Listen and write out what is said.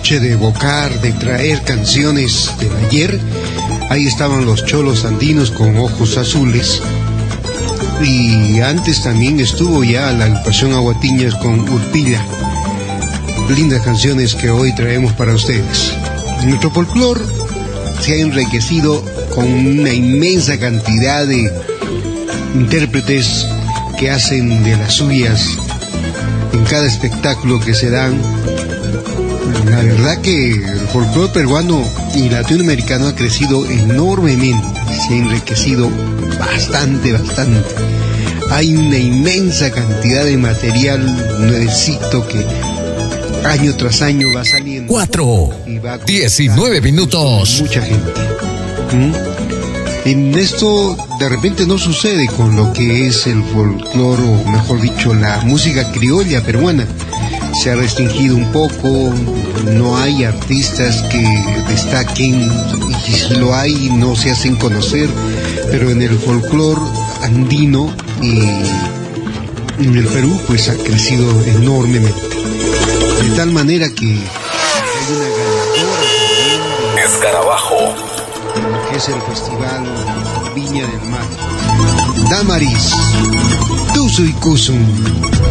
noche de evocar, de traer canciones del ayer, ahí estaban los cholos andinos con ojos azules. Y antes también estuvo ya la agrupación Aguatiñas con Urpilla. Lindas canciones que hoy traemos para ustedes. Nuestro folclore se ha enriquecido con una inmensa cantidad de intérpretes que hacen de las suyas en cada espectáculo que se dan. La verdad que el folclore peruano y latinoamericano ha crecido enormemente, se ha enriquecido bastante. Hay una inmensa cantidad de material nuevecito que año tras año va saliendo. 4:19 minutos. Mucha gente. En esto de repente no sucede con lo que es el folclore, o mejor dicho, la música criolla peruana. Se ha restringido un poco, no hay artistas que destaquen, y si lo hay no se hacen conocer, pero en el folclore andino y en el Perú pues ha crecido enormemente, de tal manera que hay una ganadora Escarabajo, que es el festival Viña del Mar, Damaris, Tuzo y Kusum.